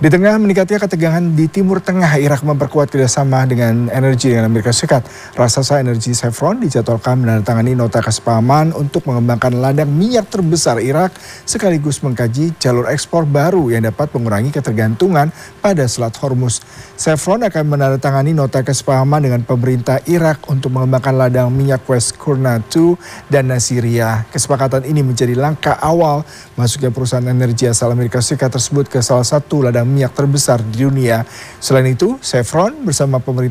Di tengah meningkatnya ketegangan di Timur Tengah, Irak memperkuat kerjasama dengan Amerika Serikat. Raksasa energi Chevron dijadwalkan menandatangani nota kesepahaman untuk mengembangkan ladang minyak terbesar Irak, sekaligus mengkaji jalur ekspor baru yang dapat mengurangi ketergantungan pada Selat Hormuz. Chevron akan menandatangani nota kesepahaman dengan pemerintah Irak untuk mengembangkan ladang minyak West Qurna 2 dan Nasiriyah. Kesepakatan ini menjadi langkah awal masuknya perusahaan energi asal Amerika Serikat tersebut ke salah satu ladang minyak terbesar di dunia. Selain itu, Chevron bersama pemerintah